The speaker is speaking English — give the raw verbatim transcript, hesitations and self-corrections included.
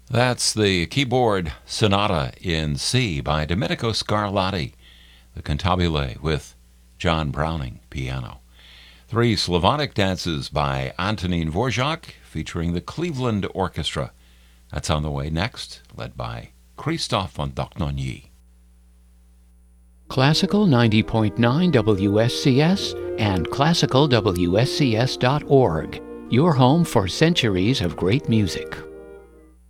That's the keyboard sonata in C by Domenico Scarlatti, the cantabile with John Browning piano. Three Slavonic dances by Antonín Dvorak featuring the Cleveland Orchestra. That's on the way next, led by Christophe von Dochnonyi. Classical ninety point nine W S C S and classical W S C S dot org, your home for centuries of great music.